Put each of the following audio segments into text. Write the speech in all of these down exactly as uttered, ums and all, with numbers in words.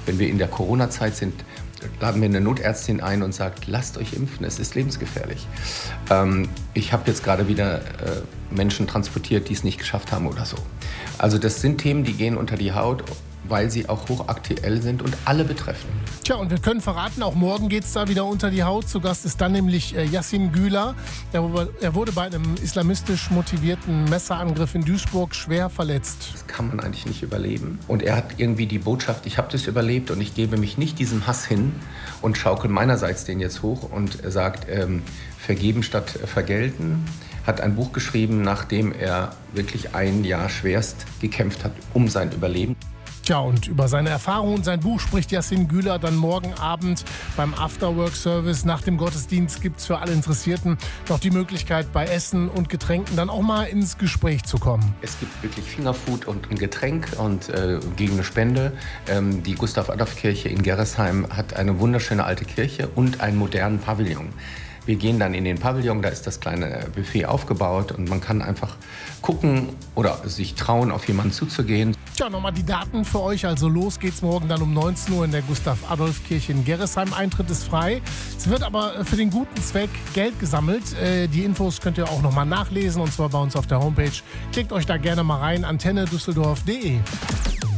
Wenn wir in der Corona-Zeit sind, laden wir eine Notärztin ein und sagt, lasst euch impfen, es ist lebensgefährlich. Ähm, ich habe jetzt gerade wieder äh, Menschen transportiert, die es nicht geschafft haben oder so. Also das sind Themen, die gehen unter die Haut, weil sie auch hochaktuell sind und alle betreffen. Tja, und wir können verraten, auch morgen geht es da wieder unter die Haut. Zu Gast ist dann nämlich äh, Yassin Güler. Er, er wurde bei einem islamistisch motivierten Messerangriff in Duisburg schwer verletzt. Das kann man eigentlich nicht überleben. Und er hat irgendwie die Botschaft, ich habe das überlebt und ich gebe mich nicht diesem Hass hin und schaukel meinerseits den jetzt hoch und er sagt, ähm, vergeben statt vergelten. Hat ein Buch geschrieben, nachdem er wirklich ein Jahr schwerst gekämpft hat um sein Überleben. Tja, und über seine Erfahrungen und sein Buch spricht Yassin Güler dann morgen Abend beim Afterwork-Service. Nach dem Gottesdienst gibt es für alle Interessierten noch die Möglichkeit, bei Essen und Getränken dann auch mal ins Gespräch zu kommen. Es gibt wirklich Fingerfood und ein Getränk und äh, gegen eine Spende. Ähm, die Gustav-Adolf-Kirche in Gerresheim hat eine wunderschöne alte Kirche und einen modernen Pavillon. Wir gehen dann in den Pavillon, da ist das kleine Buffet aufgebaut und man kann einfach gucken oder sich trauen, auf jemanden zuzugehen. Tja, nochmal die Daten für euch. Also los geht's morgen dann um neunzehn Uhr in der Gustav-Adolf-Kirche in Gerresheim. Eintritt ist frei. Es wird aber für den guten Zweck Geld gesammelt. Die Infos könnt ihr auch nochmal nachlesen und zwar bei uns auf der Homepage. Klickt euch da gerne mal rein, antenne düsseldorf punkt de.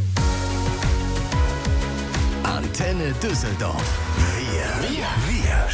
Antenne Düsseldorf. Wir, wir, wir